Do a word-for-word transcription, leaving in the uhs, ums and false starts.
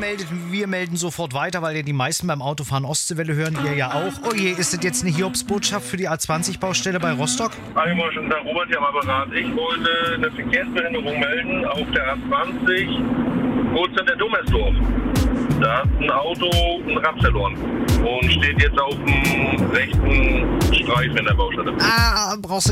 meldet, wir melden sofort weiter, weil ja die meisten beim Autofahren Ostseewelle hören, ihr ja auch. Oh je, ist das jetzt eine Hiobsbotschaft für die A zwanzig Baustelle bei Rostock? Einmal der Robert hier am Apparat. Ich wollte eine Verkehrsbehinderung melden auf der A zwanzig, kurz hinter Dommersdorf. Da hat ein Auto ein Rad verloren und steht jetzt auf dem rechten Streifen in der Baustelle. Ah, brauchst du